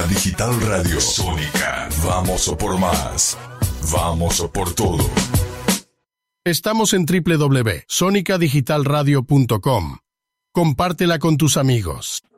Digital Radio Sónica. Vamos o por más. Vamos o por todo. Estamos en www.sonicadigitalradio.com. Compártela con tus amigos.